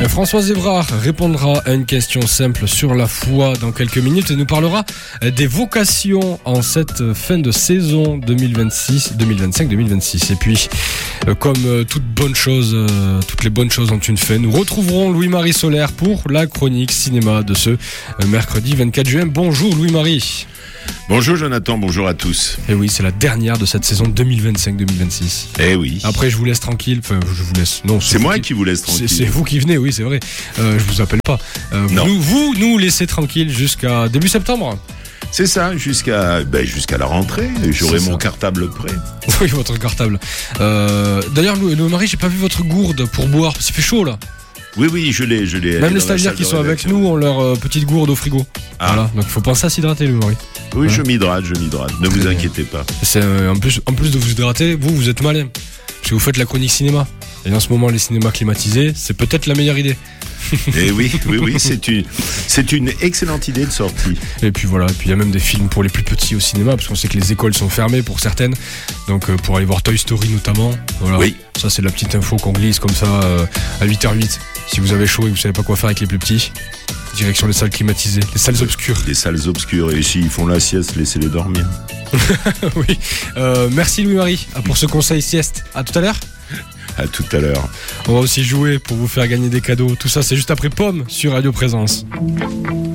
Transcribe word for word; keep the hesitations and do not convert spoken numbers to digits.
Françoise Évrard répondra à une question simple sur la foi dans quelques minutes et nous parlera des vocations en cette fin de saison deux mille vingt-six, deux mille vingt-cinq, deux mille vingt-six. Et puis, comme toute bonne chose, toutes les bonnes choses ont une fin, nous retrouverons Louis-Marie Solaire pour la chronique cinéma de ce mercredi vingt-quatre juin. Bonjour Louis-Marie. Bonjour Jonathan, bonjour à tous. Et oui, c'est la dernière de cette saison deux mille vingt-cinq deux mille vingt-six. Eh oui. Après, je vous laisse tranquille. Enfin, je vous laisse. Non, c'est, c'est moi qui... qui vous laisse tranquille. C'est, c'est vous qui venez, oui, c'est vrai. Euh, je vous appelle pas. Euh, non. Vous, vous nous laissez tranquille jusqu'à début septembre. C'est ça, jusqu'à ben, jusqu'à la rentrée. J'aurai mon cartable prêt. Oui, votre cartable. Euh, d'ailleurs, Louis-Marie, j'ai pas vu votre gourde pour boire. Parce qu'il fait chaud là. Oui, oui, je l'ai, je l'ai. Même les stagiaires qui sont avec nous ont leur euh, petite gourde au frigo. Ah. Voilà, donc il faut penser à s'hydrater, Louis-Marie. Oui, voilà. je m'hydrate, je m'hydrate. Ne vous inquiétez pas. C'est, euh, en, plus, en plus de vous hydrater, vous, vous êtes malin. Parce que vous faites la chronique cinéma. Et en ce moment, les cinémas climatisés, c'est peut-être la meilleure idée. Et oui, oui, oui, c'est une, c'est une excellente idée de sortie. Et puis voilà, et puis il y a même des films pour les plus petits au cinéma, parce qu'on sait que les écoles sont fermées pour certaines. Donc euh, pour aller voir Toy Story notamment. Voilà. Oui. Ça, c'est la petite info qu'on glisse comme ça euh, à huit heures huit. Si vous avez chaud et que vous savez pas quoi faire avec les plus petits, direction les salles climatisées, les salles obscures. Les salles obscures, et s'ils font la sieste, laissez-les dormir. Oui. Euh, merci Louis-Marie pour ce conseil sieste. À tout à l'heure. À tout à l'heure. On va aussi jouer pour vous faire gagner des cadeaux. Tout ça, c'est juste après Pomme sur Radio Présence.